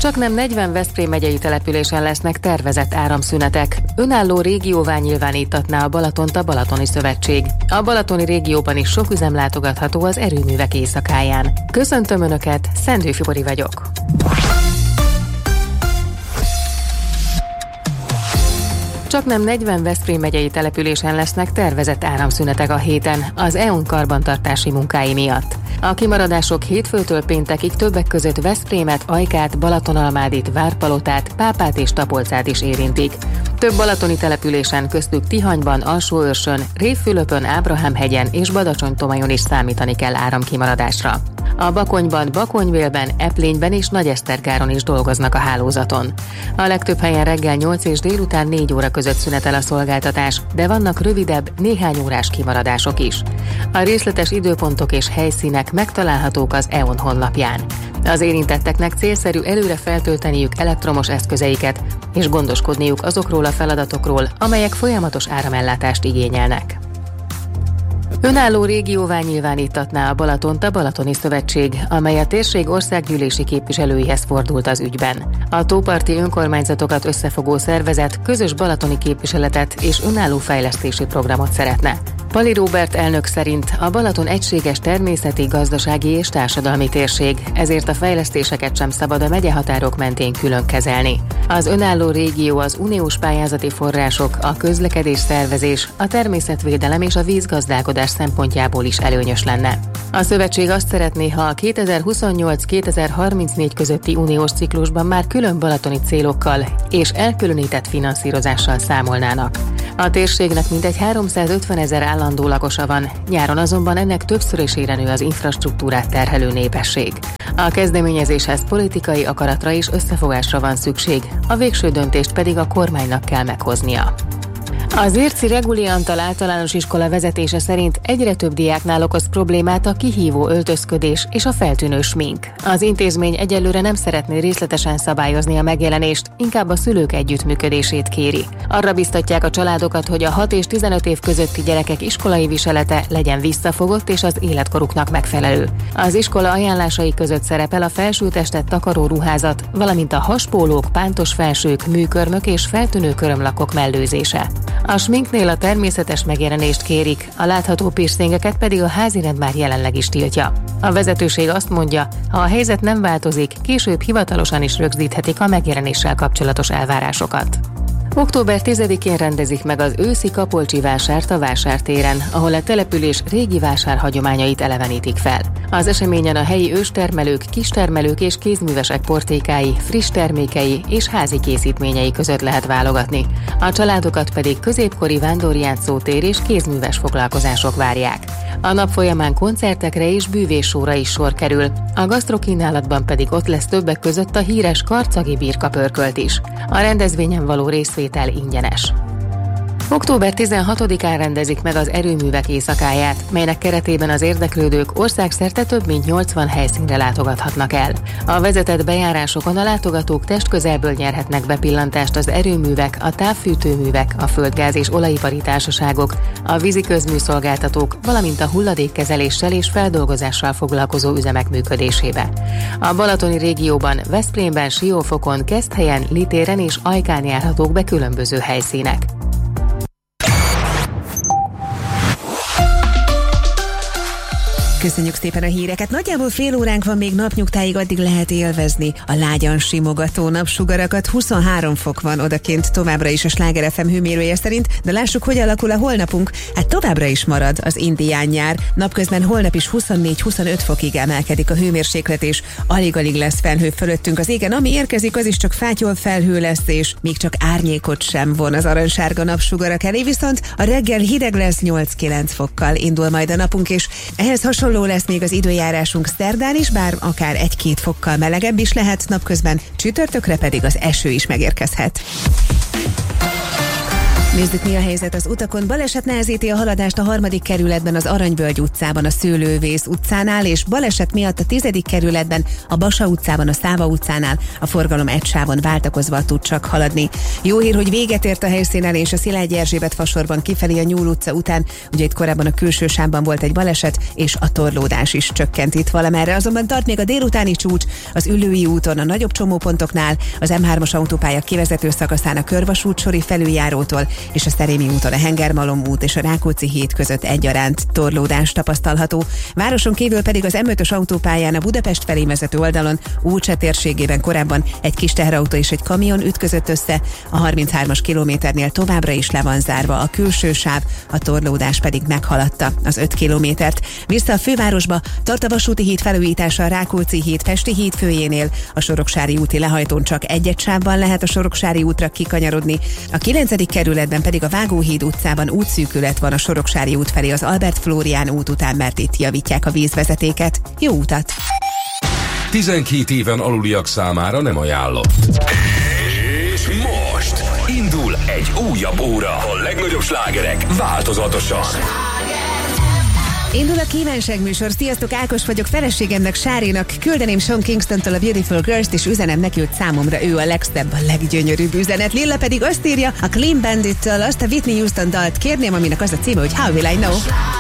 Csaknem 40 Veszprém megyei településen lesznek tervezett áramszünetek. Önálló régióvá nyilvánítatná a Balatont a Balatoni Szövetség. A balatoni régióban is sok üzem látogatható az erőművek éjszakáján. Köszöntöm Önöket, Szendő Fibori vagyok. Csaknem 40 Veszprém megyei településen lesznek tervezett áramszünetek a héten az EON karbantartási munkái miatt. A kimaradások hétfőtől péntekig többek között Veszprémet, Ajkát, Balatonalmádit, Várpalotát, Pápát és Tapolcát is érintik. Több balatoni településen, köztük Tihanyban, Alsóőrsön, Révfülöpön, Ábrahámhegyen és Badacsony-Tomajon is számítani kell áramkimaradásra. A Bakonyban, Bakonyvélben, Eplényben és Nagyesztergáron is dolgoznak a hálózaton. A legtöbb helyen reggel 8 és délután 4 óra között szünetel a szolgáltatás, de vannak rövidebb, néhány órás kimaradások is. A részletes időpontok és helyszínek megtalálhatók az EON honlapján. Az érintetteknek célszerű előre feltölteniük elektromos eszközeiket, és gondoskodniuk azokról a feladatokról, amelyek folyamatos áramellátást igényelnek. Önálló régióvá nyilvánítatná a Balatont a Balatoni Szövetség, amely a térség országgyűlési képviselőihez fordult az ügyben. A tóparti önkormányzatokat összefogó szervezet közös balatoni képviseletet és önálló fejlesztési programot szeretne. Pali Róbert elnök szerint a Balaton egységes természeti, gazdasági és társadalmi térség, ezért a fejlesztéseket sem szabad a megyehatárok mentén külön kezelni. Az önálló régió az uniós pályázati források, a közlekedés szervezés, a természetvédelem és a vízgazdálkodás szempontjából is előnyös lenne. A szövetség azt szeretné, ha a 2028-2034 közötti uniós ciklusban már külön balatoni célokkal és elkülönített finanszírozással számolnának. A térségnek mintegy 350 000 állandó lakosa van, nyáron azonban ennek többszörösére nő az infrastruktúrát terhelő népesség. A kezdeményezéshez politikai akaratra és összefogásra van szükség, a végső döntést pedig a kormánynak kell meghoznia. Az Érci Reguli Antal általános iskola vezetése szerint egyre több diáknál okoz problémát a kihívó öltözködés és a feltűnő smink. Az intézmény egyelőre nem szeretné részletesen szabályozni a megjelenést, inkább a szülők együttműködését kéri. Arra biztatják a családokat, hogy a 6 és 15 év közötti gyerekek iskolai viselete legyen visszafogott és az életkoruknak megfelelő. Az iskola ajánlásai között szerepel a felsőtestet takaró ruházat, valamint a haspólók, pántos felsők, műkörmök és feltűnő körömlakok mellőzése. A sminknél a természetes megjelenést kérik, a látható piercingeket pedig a házirend már jelenleg is tiltja. A vezetőség azt mondja, ha a helyzet nem változik, később hivatalosan is rögzíthetik a megjelenéssel kapcsolatos elvárásokat. Október 10-én rendezik meg az őszi Kapolcsi vásárt a vásártéren, ahol a település régi vásárhagyományait elevenítik fel. Az eseményen a helyi őstermelők, kistermelők és kézművesek portékái, friss termékei és házi készítményei között lehet válogatni. A családokat pedig középkori vándorjátszótér és kézműves foglalkozások várják. A nap folyamán koncertekre és bűvéssóra is sor kerül, a gasztrokínálatban pedig ott lesz többek között a híres karcagi birkapörkölt is. A rendezvényen való részvétel ingyenes. Október 16-án rendezik meg az erőművek éjszakáját, melynek keretében az érdeklődők országszerte több mint 80 helyszínre látogathatnak el. A vezetett bejárásokon a látogatók testközelből nyerhetnek bepillantást az erőművek, a távfűtőművek, a földgáz és olajipari társaságok, a víziközműszolgáltatók, valamint a hulladékkezeléssel és feldolgozással foglalkozó üzemek működésébe. A balatoni régióban, Veszprémben, Siófokon, Keszthelyen, Litéren és Ajkán járhatók be különböző helyszínek. Köszönjük szépen a híreket. Nagyjából fél óránk van még napnyugtáig, addig lehet élvezni a lágyan simogató napsugarakat. 23 fok van odakint továbbra is a Sláger FM hőmérője szerint, de lássuk, hogy alakul a holnapunk. Hát továbbra is marad az indián nyár. Napközben holnap is 24-25 fokig emelkedik a hőmérséklet, és alig-alig lesz felhő fölöttünk az égen. Ami érkezik, az is csak fátyol felhő lesz, és még csak árnyékot sem von az aranysárga napsugarak elé, viszont a reggel hideg lesz, 8-9 fokkal indul majd a napunk, és ehhez hasonló lesz még az időjárásunk szerdán is, bár akár 1-2 fokkal melegebb is lehet, napközben csütörtökre pedig az eső is megérkezhet. Nézzük, mi a helyzet az utakon. Baleset nehezíti a haladást a 3. kerületben, az Aranyvölgy utcában, a Szőlővész utcánál, és baleset miatt a 10. kerületben, a Basa utcában, a Száva utcánál a forgalom egy sávon váltakozva tud csak haladni. Jó hír, hogy véget ért a helyszínen, és a Szilágyi Erzsébet fasorban kifelé a Nyúl utca után, ugye itt korábban a külső sávban volt egy baleset, és a torlódás is csökkent itt valamerre. Azonban tart még a délutáni csúcs az Üllői úton, a nagyobb csomópontoknál, az M3-as autópálya kivezető szakaszán a Körvasút sori felüljárótól, és a Szerémi úton a Hengermalom út és a Rákóczi híd között egyaránt torlódás tapasztalható. Városon kívül pedig az M5-ös autópályán a Budapest felé vezető oldalon Újcsa térségében korábban egy kis teherautó és egy kamion ütközött össze, a 33-as kilométernél továbbra is le van zárva a külső sáv, a torlódás pedig meghaladta az 5 kilométert. Vissza a fővárosba tart a Vasúti híd felújítása a Rákóczi híd Pesti híd főjénél, a Soroksári úti lehajtón csak egy sávban lehet a Soroksári útra kikanyarodni, a 9. kerületben pedig a Vágóhíd utcában útszűkület van a Soroksári út felé az Albert Flórián út után, mert itt javítják a vízvezetéket. Jó utat! 12 éven aluliak számára nem ajánlott. És most indul egy újabb óra. A legnagyobb slágerek változatosan. Indul a kívánság műsor. Sziasztok, Ákos vagyok, feleségemnek, Sárénak küldeném Sean Kingstontól a Beautiful Girls-t, és üzenem neki, hogy számomra ő a legszebb, a leggyönyörűbb üzenet. Lilla pedig azt írja, a Clean Bandit-től azt a Whitney Houston dalt kérném, aminek az a címe, hogy How Will I Know.